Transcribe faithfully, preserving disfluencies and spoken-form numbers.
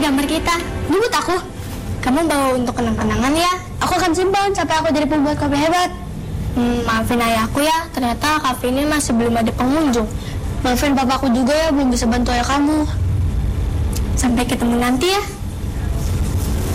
gambar kita. Ini buat aku. Kamu bawa untuk kenang-kenangan ya. Aku akan simpan sampai aku jadi pembuat kopi hebat. Hmm, maafin ayahku ya, ternyata kafe ini masih belum ada pengunjung. Maafin papaku juga ya, belum bisa bantu ayah kamu. Sampai ketemu nanti ya.